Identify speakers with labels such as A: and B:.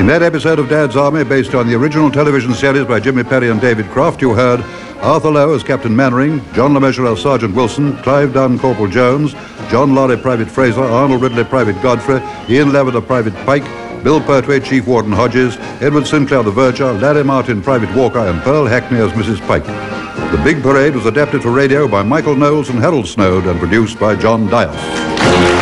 A: In that episode of Dad's Army, based on the original television series by Jimmy Perry and David Croft, you heard Arthur Lowe as Captain Mannering, John LeMessurier as Sergeant Wilson, Clive Dunn, Corporal Jones, John Laurie, Private Fraser, Arnold Ridley, Private Godfrey, Ian Lavender, Private Pike, Bill Pertwee, Chief Warden Hodges, Edward Sinclair, the Verger, Larry Martin, Private Walker, and Pearl Hackney as Mrs. Pike. The Big Parade was adapted for radio by Michael Knowles and Harold Snowd and produced by John Dias.